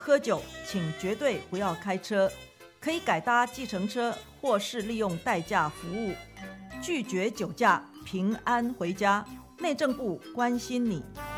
喝酒请绝对不要开车，可以改搭计程车或是利用代驾服务。拒绝酒驾，平安回家。内政部关心你。